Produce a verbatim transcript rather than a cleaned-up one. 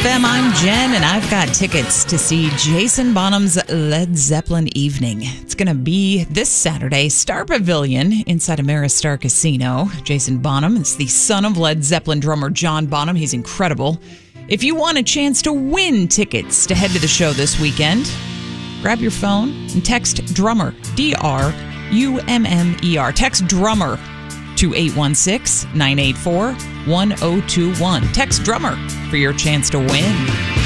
F M, I'm Jen, and I've got tickets to see Jason Bonham's Led Zeppelin Evening. It's going to be this Saturday, Star Pavilion, inside Ameristar Casino. Jason Bonham is the son of Led Zeppelin drummer John Bonham. He's incredible. If you want a chance to win tickets to head to the show this weekend, grab your phone and text DRUMMER, D R U M M E R. Text DRUMMER to eight one six, nine eight four, one oh two one. Text DRUMMER for your chance to win.